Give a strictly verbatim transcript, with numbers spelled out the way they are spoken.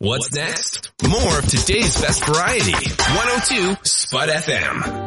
What's next? More of today's best variety. one oh two Spud F M.